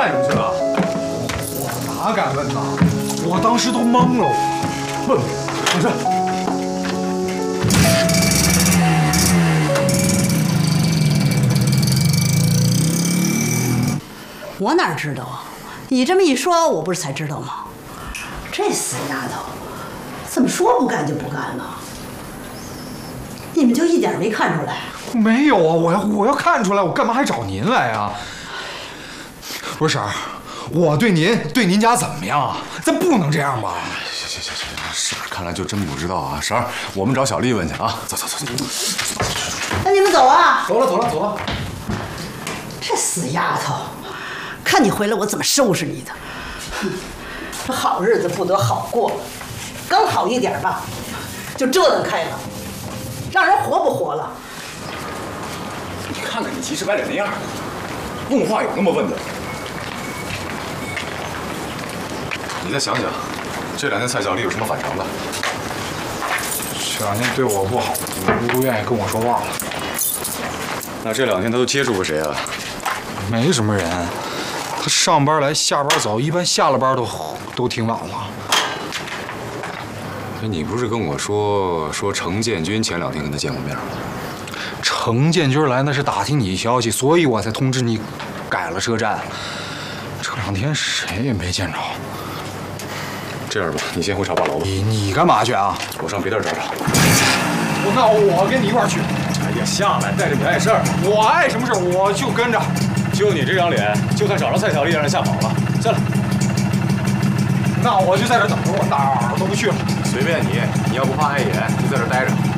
干什么去了？我哪敢问呐？我当时都懵了。问，上车。 我哪知道啊？你这么一说，我不是才知道吗？这死丫头，怎么说不干就不干呢？你们就一点没看出来？ 没有啊，我要看出来，我干嘛还找您来啊？不是婶儿，我对您家怎么样啊？咱不能这样吧？ 行，婶儿看来就真不知道啊。婶儿，我们找小丽问去啊。走。 那你们走啊！ 走了。 这死丫头，看你回来我怎么收拾你的！哼，这好日子不得好过，刚好一点吧，就折腾开了，让人活不活了？ 你看看你急赤白脸那样，问话有那么问的？你再想想，这2天蔡小丽有什么反常的？ 这2天对我不好，不愿意跟我说话了。 那这2天他都接触过谁啊？ 没什么人，他上班来，下班走，一般下了班都挺晚了。 你不是跟我说程建军前2天跟他见过面吗？ 程建军来那是打听你消息，所以我才通知你改了车站。这2天谁也没见着。 这样吧，你先回茶八楼吧。 你干嘛去啊？ 我上别地儿找找。 那我跟你一块儿去。 哎呀，下来，带着你碍事儿。 我碍什么事？我就跟着。 就你这张脸，就算找着蔡小丽，让人吓跑了。下来。 那我就在这等着，我哪儿都不去了。 随便你，你要不怕碍眼，就在这待着。